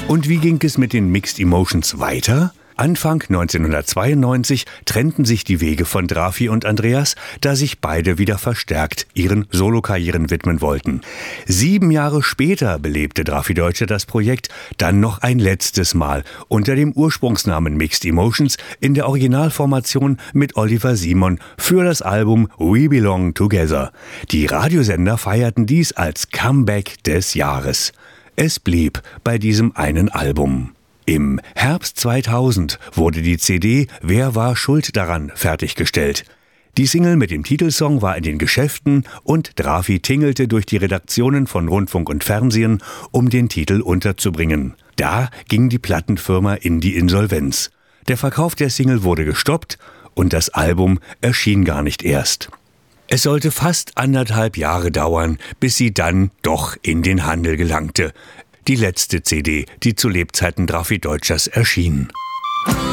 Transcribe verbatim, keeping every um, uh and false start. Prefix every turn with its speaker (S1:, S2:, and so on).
S1: Und wie ging es mit den Mixed Emotions weiter? Anfang neunzehnhundertzweiundneunzig trennten sich die Wege von Drafi und Andreas, da sich beide wieder verstärkt ihren Solokarrieren widmen wollten. Sieben Jahre später belebte Drafi Deutscher das Projekt dann noch ein letztes Mal unter dem Ursprungsnamen Mixed Emotions in der Originalformation mit Oliver Simon für das Album We Belong Together. Die Radiosender feierten dies als Comeback des Jahres. Es blieb bei diesem einen Album. Im Herbst zweitausend wurde die C D Wer war schuld daran fertiggestellt. Die Single mit dem Titelsong war in den Geschäften und Drafi tingelte durch die Redaktionen von Rundfunk und Fernsehen, um den Titel unterzubringen. Da ging die Plattenfirma in die Insolvenz. Der Verkauf der Single wurde gestoppt und das Album erschien gar nicht erst. Es sollte fast anderthalb Jahre dauern, bis sie dann doch in den Handel gelangte. Die letzte C D, die zu Lebzeiten Drafi Deutschers erschien.